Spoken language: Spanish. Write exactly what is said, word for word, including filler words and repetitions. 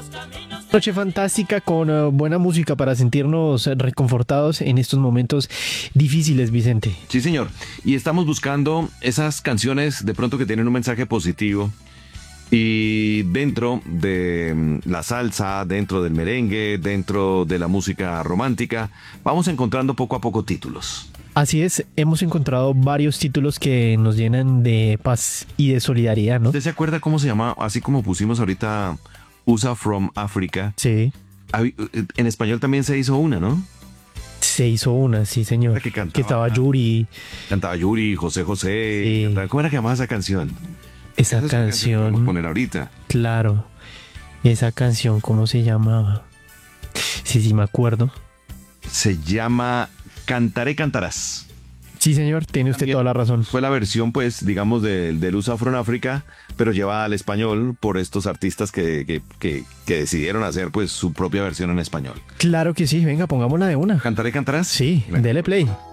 Noche fantástica con uh, buena música para sentirnos reconfortados en estos momentos difíciles, Vicente. Sí, señor. Y estamos buscando esas canciones de pronto que tienen un mensaje positivo. Y dentro de la salsa, dentro del merengue, dentro de la música romántica, vamos encontrando poco a poco títulos. Así es, hemos encontrado varios títulos que nos llenan de paz y de solidaridad, ¿no? ¿Usted se acuerda cómo se llama? Así como pusimos ahorita U S A from Africa. Sí. En español también se hizo una, ¿no? Se hizo una, sí, señor. Que cantaba, que estaba Yuri. Cantaba Yuri, José José. Sí. Cantaba, ¿cómo era que llamaba esa canción? Esa, esa canción. Vamos a poner ahorita. Claro. Esa canción, ¿cómo se llamaba? Sí, sí, me acuerdo. Se llama Cantaré Cantarás. Sí, señor, tiene usted También toda la razón. Fue la versión, pues, digamos, del de U S A from Africa, pero llevada al español por estos artistas que, que, que, que decidieron hacer, pues, su propia versión en español. Claro que sí, venga, pongámosla de una. ¿Cantaré Cantarás? Sí, Bueno. dele play.